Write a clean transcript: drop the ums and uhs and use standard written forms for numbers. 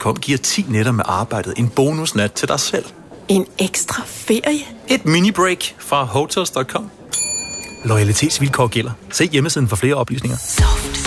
Hotels.com giver 10 nætter med arbejdet en bonusnat til dig selv. En ekstra ferie? Et mini-break fra Hotels.com. Loyalitetsvilkår gælder. Se hjemmesiden for flere oplysninger. Soft